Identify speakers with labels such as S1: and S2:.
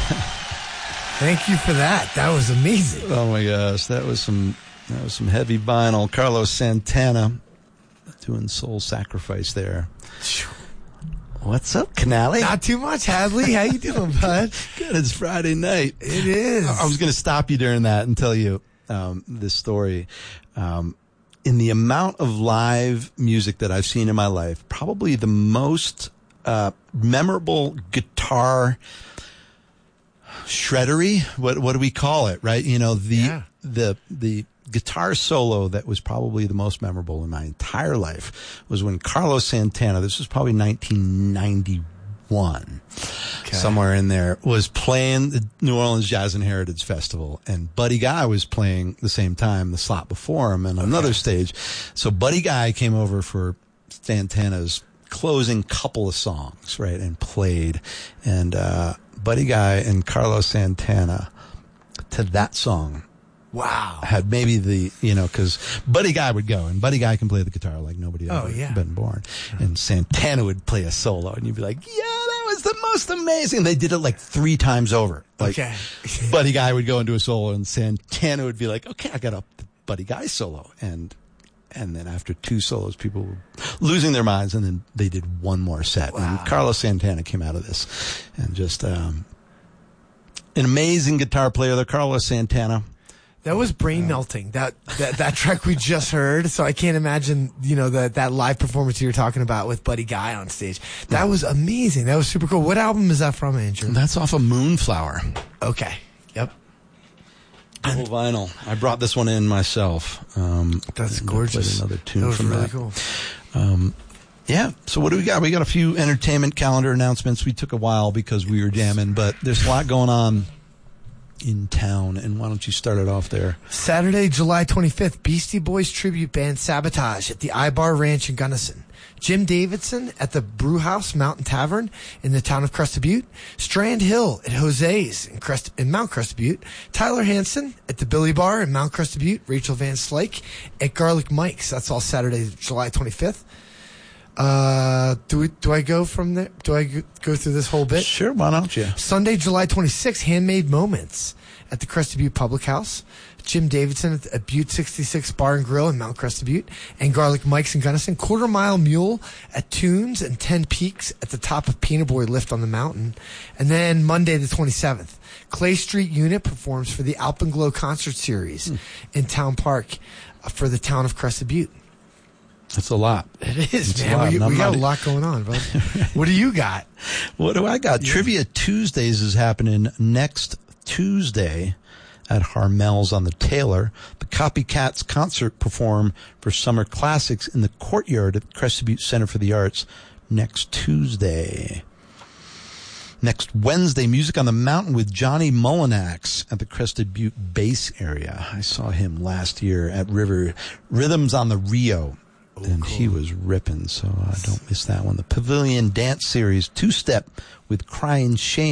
S1: Thank you for that. That was amazing.
S2: Oh my gosh, that was some heavy vinyl. Carlos Santana doing Soul Sacrifice there. What's up, Canale?
S1: Not too much, Hadley. How you doing, bud?
S2: Good. It's Friday night.
S1: It is.
S2: I was going to stop you during that and tell you this story. In the amount of live music that I've seen in my life, probably the most memorable guitar shreddery. What do we call it? Right? You know, the guitar solo that was probably the most memorable in my entire life was when Carlos Santana, this was probably 1991, somewhere in there, was playing the New Orleans Jazz and Heritage Festival, and Buddy Guy was playing the same time, the slot before him, on another stage. So Buddy Guy came over for Santana's closing couple of songs, right, and played, and Buddy Guy and Carlos Santana to that song.
S1: Wow.
S2: Had maybe because Buddy Guy would go, and Buddy Guy can play the guitar like nobody ever been born. And Santana would play a solo, and you'd be like, yeah, that was the most amazing. They did it like 3 times over. Like, Buddy Guy would go into a solo, and Santana would be like, okay, I got a Buddy Guy solo. And then after 2 solos, people were losing their minds, and then they did one more set. Wow. And Carlos Santana came out of this, and just an amazing guitar player there, Carlos Santana.
S1: That was brain melting. That track we just heard. So I can't imagine, that live performance you were talking about with Buddy Guy on stage. That was amazing. That was super cool. What album is that from, Andrew?
S2: That's off of Moonflower.
S1: Okay. Yep.
S2: Double vinyl. I brought this one in myself.
S1: That's gorgeous.
S2: Another tune
S1: that was
S2: from
S1: really
S2: that.
S1: Cool.
S2: Yeah. So what do we got? We got a few entertainment calendar announcements. We took a while because we were jamming, but there's a lot going on in town, and why don't you start it off there?
S1: Saturday, July 25th, Beastie Boys tribute band Sabotage at the Ibar Ranch in Gunnison. Jim Davidson at the Brewhouse Mountain Tavern in the town of Crested Butte. Strand Hill at Jose's in Mount Crested Butte. Tyler Hansen at the Billy Bar in Mount Crested Butte. Rachel Van Slyke at Garlic Mike's. That's all Saturday, July 25th. Do I go from there? Do I go through this whole bit?
S2: Sure, why don't you?
S1: Sunday, July 26th, Handmade Moments at the Crested Butte Public House. Jim Davidson at Butte 66 Bar and Grill in Mount Crested Butte. And Garlic Mike's in Gunnison. Quarter Mile Mule at Tunes and 10 Peaks at the top of Peanut Boy Lift on the mountain. And then Monday the 27th, Clay Street Unit performs for the Alpenglow Concert Series in Town Park for the town of Crested Butte.
S2: That's a lot.
S1: It is, man. We got a lot going on, bro. What do you got?
S2: What do I got? Yeah. Trivia Tuesdays is happening next Tuesday at Harmel's on the Taylor. The Copycats concert perform for Summer Classics in the courtyard at Crested Butte Center for the Arts next Tuesday. Next Wednesday, Music on the Mountain with Johnny Mullinax at the Crested Butte base area. I saw him last year at Rhythms on the Rio. And cool. He was ripping, so don't miss that one. The Pavilion Dance Series 2-Step with Crying Shame.